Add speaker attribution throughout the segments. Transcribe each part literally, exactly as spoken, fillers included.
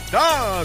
Speaker 1: da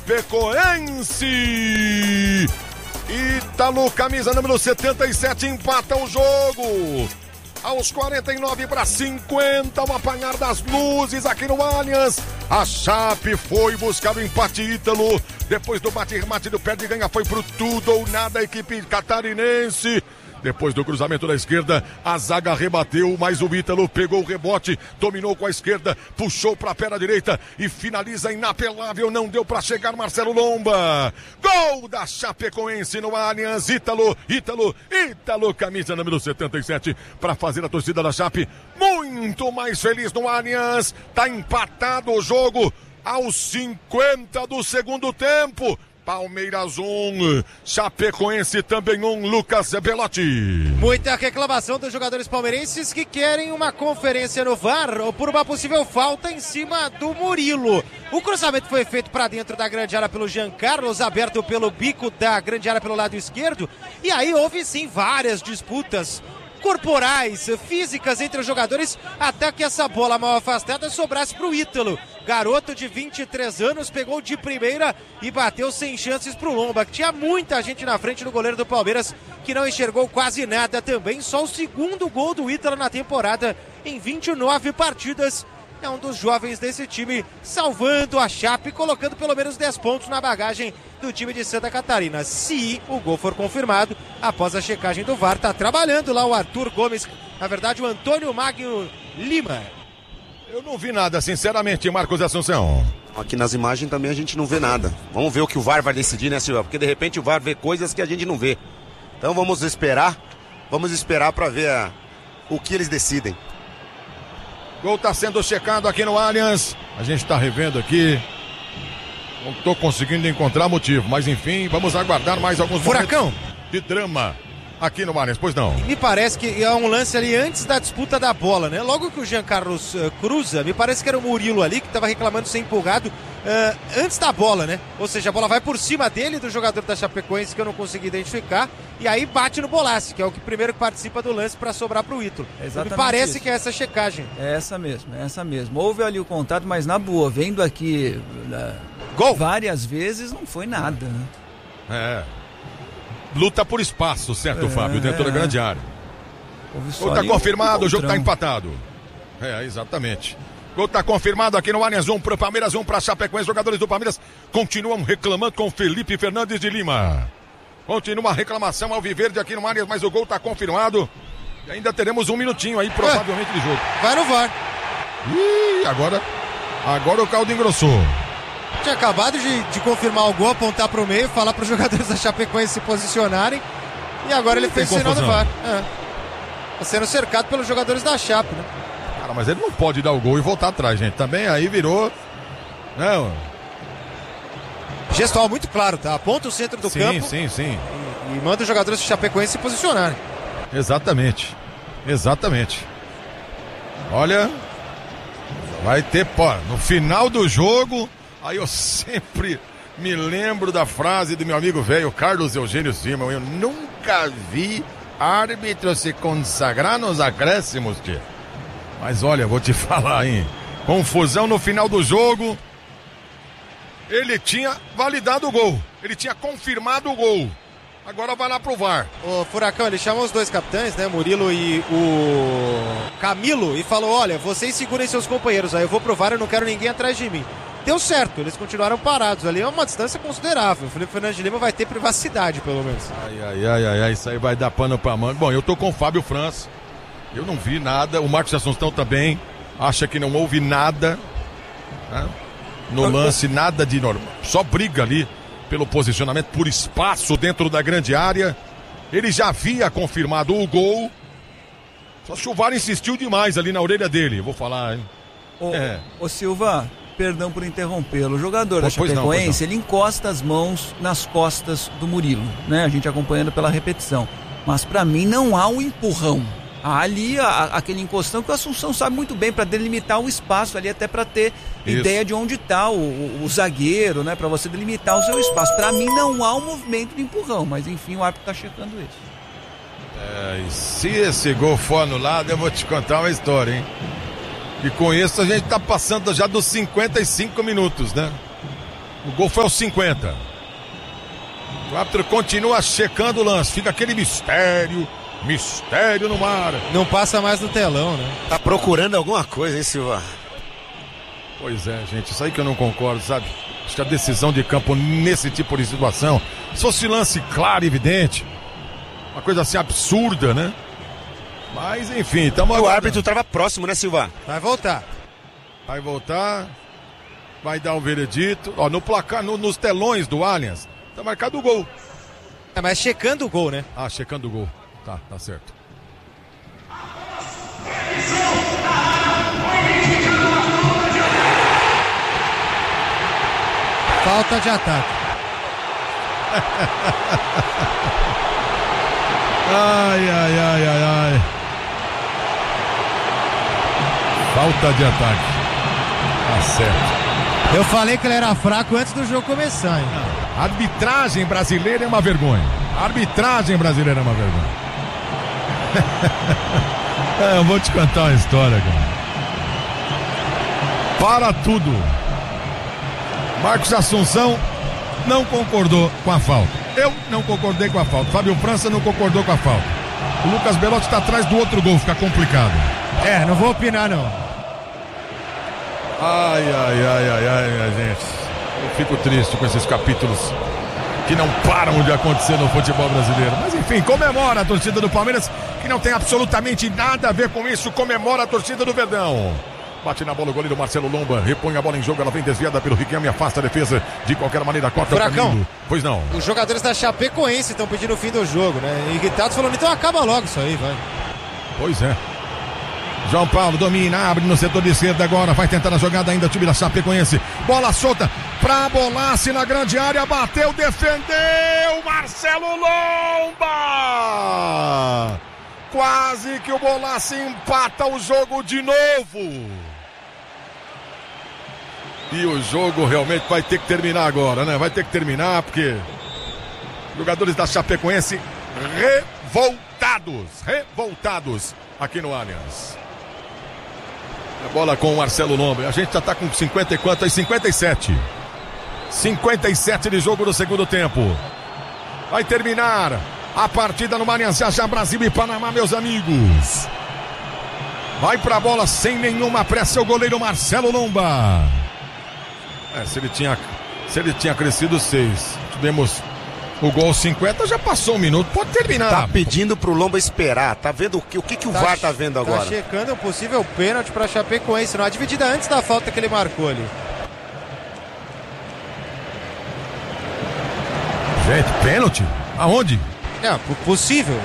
Speaker 1: Chapecoense. Ítalo, camisa número setenta e sete, empata o jogo. Aos quarenta e nove para cinquenta, o apanhar das luzes aqui no Allianz. A Chape foi buscar o empate. Ítalo, depois do bate-remate do pé de ganha, foi pro tudo ou nada a equipe catarinense. Depois do cruzamento da esquerda, a zaga rebateu, mas o Ítalo pegou o rebote, dominou com a esquerda, puxou para a perna direita e finaliza inapelável. Não deu para chegar Marcelo Lomba. Gol da Chapecoense no Allianz. Ítalo, Ítalo, Ítalo, camisa número setenta e sete, para fazer a torcida da Chape muito mais feliz no Allianz. Tá empatado o jogo aos cinquenta do segundo tempo. Palmeiras um, Chapecoense também um. Lucas Belotti.
Speaker 2: Muita reclamação dos jogadores palmeirenses que querem uma conferência no V A R ou por uma possível falta em cima do Murilo. O cruzamento foi feito para dentro da grande área pelo Jean Carlos, aberto pelo bico da grande área pelo lado esquerdo. E aí houve sim várias disputas corporais, físicas entre os jogadores, até que essa bola mal afastada sobrasse para o Ítalo. Garoto de vinte e três anos, pegou de primeira e bateu sem chances para o Lomba, que tinha muita gente na frente do goleiro do Palmeiras, que não enxergou quase nada também. Só o segundo gol do Ítalo na temporada em vinte e nove partidas. É um dos jovens desse time, salvando a Chape, colocando pelo menos dez pontos na bagagem do time de Santa Catarina. Se o gol for confirmado, após a checagem do V A R, está trabalhando lá o Arthur Gomes, na verdade o Antônio Magno Lima.
Speaker 1: Eu não vi nada, sinceramente, Marcos Assunção.
Speaker 3: Aqui nas imagens também a gente não vê nada. Vamos ver o que o V A R vai decidir, né, Silvio? Porque de repente o V A R vê coisas que a gente não vê. Então vamos esperar, vamos esperar para ver a, o que eles decidem.
Speaker 1: Gol está sendo checado aqui no Allianz. A gente está revendo aqui. Não estou conseguindo encontrar motivo, mas enfim, vamos aguardar mais alguns
Speaker 2: Furacão
Speaker 1: momentos de drama aqui no Allianz, pois não?
Speaker 2: Me parece que é um lance ali antes da disputa da bola, né? Logo que o Jean Carlos uh, cruza, me parece que era o Murilo ali que estava reclamando ser empolgado uh, antes da bola, né? Ou seja, a bola vai por cima dele, do jogador da Chapecoense, que eu não consegui identificar, e aí bate no Bolassi, que é o que primeiro que participa do lance para sobrar para o Ítalo.
Speaker 4: Exatamente.
Speaker 2: Me parece
Speaker 4: isso.
Speaker 2: que é essa checagem.
Speaker 4: É essa mesmo, é essa mesmo. Houve ali o contato, mas na boa, vendo aqui uh,
Speaker 2: Gol.
Speaker 4: várias vezes, não foi nada, né?
Speaker 1: É. Luta por espaço, certo,
Speaker 4: É,
Speaker 1: Fábio, dentro
Speaker 4: é.
Speaker 1: da grande área.
Speaker 4: O
Speaker 1: Gol tá confirmado, o jogo tá empatado. É, exatamente. Gol tá confirmado aqui no Allianz, um pro Palmeiras, um pra Chapecoense. Jogadores do Palmeiras continuam reclamando com Felipe Fernandes de Lima. Continua a reclamação ao Viverde aqui no Allianz, mas o gol tá confirmado. E ainda teremos um minutinho aí, provavelmente, de jogo.
Speaker 2: Vai no V A R.
Speaker 1: Ih, agora, agora o caldo engrossou.
Speaker 2: Tinha acabado de, de confirmar o gol, apontar para o meio, falar para os jogadores da Chapecoense se posicionarem. E agora ele fez o sinal do V A R. É. Tá sendo cercado pelos jogadores da Chape, né?
Speaker 1: Cara, mas ele não pode dar o gol e voltar atrás, gente. Também aí virou... Não.
Speaker 2: Gestual muito claro, tá? Aponta o centro do
Speaker 1: sim,
Speaker 2: campo.
Speaker 1: Sim, sim, sim.
Speaker 2: E, e manda os jogadores da Chapecoense se posicionarem.
Speaker 1: Exatamente. Exatamente. Olha... Vai ter, pô, no final do jogo... Aí eu sempre me lembro da frase do meu amigo velho Carlos Eugênio Simão. Eu nunca vi árbitro se consagrar nos acréscimos, tio. Mas olha, vou te falar, hein? Confusão no final do jogo. Ele tinha validado o gol. Ele tinha confirmado o gol. Agora vai lá pro V A R.
Speaker 2: O Furacão, ele chamou os dois capitães, né? Murilo e o Camilo, e falou: olha, vocês segurem seus companheiros. Aí eu vou pro V A R, eu não quero ninguém atrás de mim. Deu certo, eles continuaram parados ali, é uma distância considerável. O Felipe Fernandes de Lima vai ter privacidade, pelo menos.
Speaker 1: Ai, ai, ai, ai, ai, isso aí vai dar pano pra manga. Bom, eu tô com o Fábio França, eu não vi nada, o Marcos Assunção também acha que não houve nada, né? No lance, nada de normal, só briga ali pelo posicionamento, por espaço dentro da grande área. Ele já havia confirmado o gol, só que o V A R insistiu demais ali na orelha dele, vou falar, hein?
Speaker 4: Ô,
Speaker 1: é.
Speaker 4: ô Silva, perdão por interrompê-lo, o jogador da
Speaker 1: Pois não,
Speaker 4: Chapecoense,
Speaker 1: pois não.
Speaker 4: ele encosta as mãos nas costas do Murilo, né? A gente acompanhando pela repetição. Mas pra mim não há um empurrão. Há ali a, aquele encostão que o Assunção sabe muito bem para delimitar o espaço ali, até para ter
Speaker 1: Isso.
Speaker 4: ideia de onde tá o, o, o zagueiro, né? Para você delimitar o seu espaço. Pra mim não há um movimento de empurrão, mas enfim, o árbitro tá checando isso.
Speaker 1: É, e se esse gol for anulado, eu vou te contar uma história, hein? E com isso a gente tá passando já dos cinquenta e cinco minutos, né? O gol foi aos cinquenta. O árbitro continua checando o lance. Fica aquele mistério. Mistério no mar.
Speaker 2: Não passa mais no telão, né?
Speaker 3: Tá procurando alguma coisa, hein, Silva?
Speaker 1: Pois é, gente. Isso aí que eu não concordo, sabe? Acho que a decisão de campo nesse tipo de situação, se fosse lance claro e evidente, uma coisa assim absurda, né? Mas enfim, estamos
Speaker 3: O árbitro estava próximo, né, Silva?
Speaker 2: Vai voltar.
Speaker 1: Vai voltar. Vai dar o veredito. Ó, no placar, no, nos telões do Allianz, tá marcado o gol.
Speaker 2: É, mas checando o gol, né?
Speaker 1: Ah, checando o gol. Tá, tá certo.
Speaker 2: Falta de ataque.
Speaker 1: Ai, ai, ai, ai, ai. Falta de ataque. Tá certo.
Speaker 2: Eu falei que ele era fraco antes do jogo começar, hein?
Speaker 1: A arbitragem brasileira é uma vergonha. A arbitragem brasileira é uma vergonha. É, eu vou te contar uma história, cara. Para tudo. Marcos Assunção não concordou com a falta. Eu não concordei com a falta. Fábio França não concordou com a falta. O Lucas Belotti está atrás do outro gol, fica complicado.
Speaker 2: É, não vou opinar, não.
Speaker 1: Ai, ai, ai, ai, ai, minha gente. Eu fico triste com esses capítulos que não param de acontecer no futebol brasileiro. Mas enfim, comemora a torcida do Palmeiras, que não tem absolutamente nada a ver com isso. Comemora a torcida do Verdão. Bate na bola o goleiro Marcelo Lomba, repõe a bola em jogo, ela vem desviada pelo Riquelme, afasta a defesa, de qualquer maneira corta
Speaker 2: Fracão.
Speaker 1: o caminho. Pois não.
Speaker 2: Os jogadores da Chapecoense estão pedindo o fim do jogo, né? Irritados falando, então acaba logo isso aí, vai.
Speaker 1: Pois é. João Paulo domina, abre no setor de esquerda agora, vai tentar a jogada ainda, o time da Chapecoense. Bola solta pra Bolassi na grande área, bateu, defendeu, Marcelo Lomba! Quase que o Bolassi empata o jogo de novo. E o jogo realmente vai ter que terminar agora, né? Vai ter que terminar porque jogadores da Chapecoense revoltados, revoltados aqui no Allianz. A bola com o Marcelo Lomba. A gente já tá com cinquenta e quanto? cinquenta e sete. cinquenta e sete de jogo no segundo tempo. Vai terminar a partida no Allianz. Já já Brasil e Panamá, meus amigos. Vai pra bola sem nenhuma pressa o goleiro Marcelo Lomba. É, se ele tinha, se ele tinha crescido seis, tivemos o gol cinquenta, já passou um minuto, pode terminar.
Speaker 3: Tá pedindo pro Lomba esperar, tá vendo o que o, que, que o
Speaker 2: tá,
Speaker 3: V A R tá vendo agora?
Speaker 2: Tá checando um possível pênalti pra Chapecoense, não, a dividida antes da falta que ele marcou ali.
Speaker 1: Gente, pênalti? Aonde?
Speaker 2: É, possível.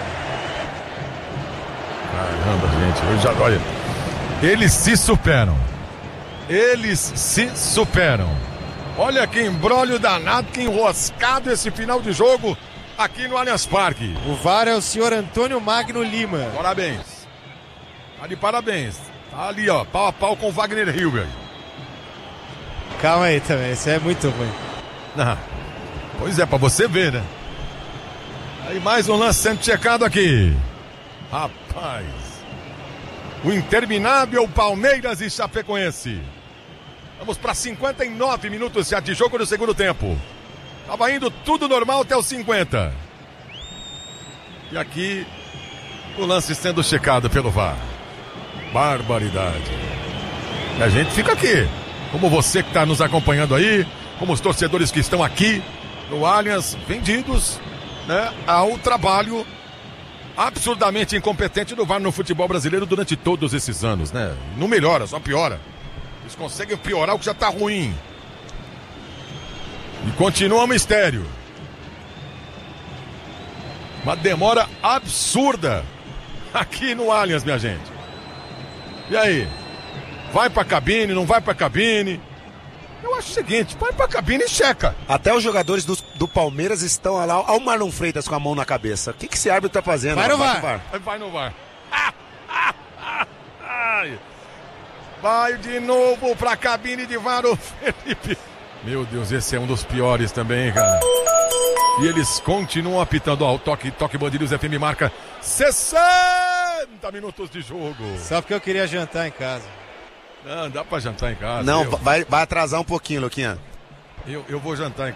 Speaker 1: Caramba, gente, eu já, olha, eles se superam. Eles se superam. Olha que embrólio danado, que enroscado esse final de jogo aqui no Allianz Parque.
Speaker 2: O V A R é o senhor Antônio Magno Lima.
Speaker 1: Parabéns. Tá de parabéns. Tá ali, ó, pau a pau com o Wagner Hilbert.
Speaker 2: Calma aí também, isso é muito ruim.
Speaker 1: Ah, pois é, pra você ver, né? Aí mais um lance sendo checado aqui. Rapaz. O interminável Palmeiras e Chapecoense. Vamos para cinquenta e nove minutos já de jogo no segundo tempo. Tava indo tudo normal até os cinquenta. E aqui o lance sendo checado pelo V A R. Barbaridade. E a gente fica aqui, como você que está nos acompanhando aí, como os torcedores que estão aqui no Allianz, vendidos, né, ao trabalho absurdamente incompetente do V A R no futebol brasileiro durante todos esses anos, né? Não melhora, só piora. Eles conseguem piorar o que já tá ruim. E continua um mistério. Uma demora absurda aqui no Allianz, minha gente. E aí? Vai pra cabine, não vai pra cabine? Eu acho o seguinte, vai pra cabine e checa.
Speaker 3: Até os jogadores do, do Palmeiras estão lá. Olha o Marlon Freitas com a mão na cabeça. O que, que esse árbitro tá fazendo?
Speaker 2: Vai no V A R.
Speaker 3: V A R.
Speaker 1: Vai no V A R. Ah, ah, ah, ai. Vai de novo pra cabine de V A R o Felipe. Meu Deus, esse é um dos piores também, cara. E eles continuam apitando. Ó, o toque, toque Bandeirinhos F M marca sessenta minutos de jogo.
Speaker 2: Só porque eu queria jantar em casa.
Speaker 1: Não, dá pra jantar em casa.
Speaker 3: Não,
Speaker 1: viu?
Speaker 3: vai, vai atrasar um pouquinho, Luquinha.
Speaker 1: Eu, eu vou jantar em